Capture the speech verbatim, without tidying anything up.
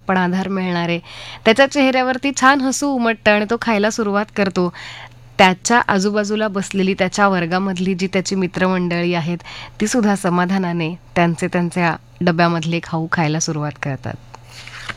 पण आधार मिळणार आहे. त्याच्या चेहऱ्यावरती छान हसू उमटतं आणि तो खायला सुरुवात करतो. त्याच्या आजूबाजूला बसलेली त्याच्या वर्गामधली जी त्याची मित्रमंडळी आहेत, ती सुद्धा समाधानाने त्यांचे त्यांच्या डब्यामधले खाऊ खायला सुरुवात करतात.